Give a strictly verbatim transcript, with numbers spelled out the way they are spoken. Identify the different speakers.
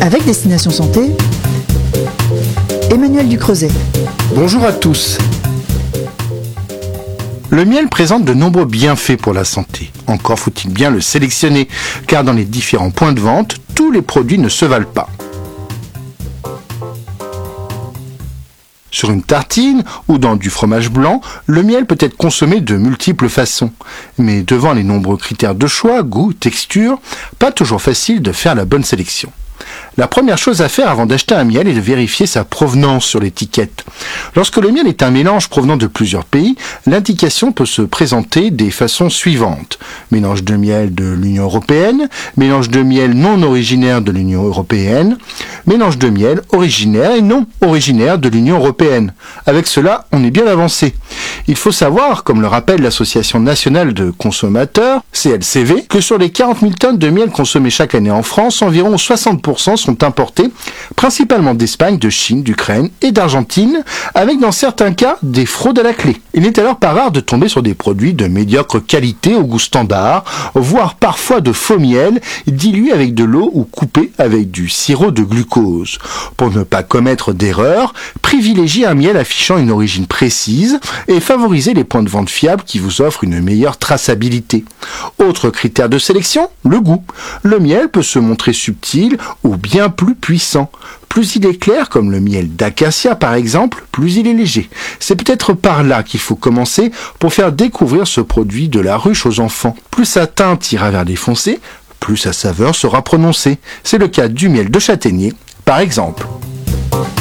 Speaker 1: Avec Destination Santé, Emmanuel Ducreuset.
Speaker 2: Bonjour à tous. Le miel présente de nombreux bienfaits pour la santé. Encore faut-il bien le sélectionner, car dans les différents points de vente, tous les produits ne se valent pas. Sur une tartine ou dans du fromage blanc, le miel peut être consommé de multiples façons. Mais devant les nombreux critères de choix, goût, texture, pas toujours facile de faire la bonne sélection. La première chose à faire avant d'acheter un miel est de vérifier sa provenance sur l'étiquette. Lorsque le miel est un mélange provenant de plusieurs pays, l'indication peut se présenter des façons suivantes. Mélange de miel de l'Union européenne, mélange de miel non originaire de l'Union européenne, mélange de miel originaire et non originaire de l'Union européenne. Avec cela, on est bien avancé. Il faut savoir, comme le rappelle l'Association nationale de consommateurs, C L C V, que sur les quarante mille tonnes de miel consommées chaque année en France, environ soixante pour cent sont importés, principalement d'Espagne, de Chine, d'Ukraine et d'Argentine, avec dans certains cas des fraudes à la clé. Il n'est alors pas rare de tomber sur des produits de médiocre qualité au goût standard, voire parfois de faux miel, dilués avec de l'eau ou coupés avec du sirop de glucose. Pour ne pas commettre d'erreur, privilégiez un miel affichant une origine précise et favorisez les points de vente fiables qui vous offrent une meilleure traçabilité. Autre critère de sélection, le goût. Le miel peut se montrer subtil ou bien plus puissant. Plus il est clair, comme le miel d'acacia par exemple, plus il est léger. C'est peut-être par là qu'il faut commencer pour faire découvrir ce produit de la ruche aux enfants. Plus sa teinte ira vers les foncés, plus sa saveur sera prononcée. C'est le cas du miel de châtaignier, par exemple.